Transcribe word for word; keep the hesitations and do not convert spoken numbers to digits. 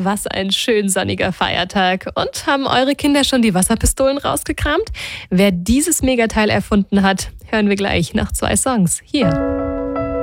was ein schön sonniger Feiertag. Und haben eure Kinder schon die Wasserpistolen rausgekramt? Wer dieses Megateil erfunden hat, hören wir gleich nach zwei Songs. Hier.